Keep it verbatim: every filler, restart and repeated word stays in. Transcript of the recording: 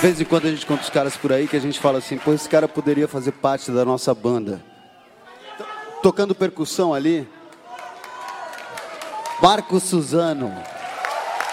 vez em quando a gente conta os caras por aí que a gente fala assim, pô, esse cara poderia fazer parte da nossa banda. Tocando percussão ali, Marco Suzano.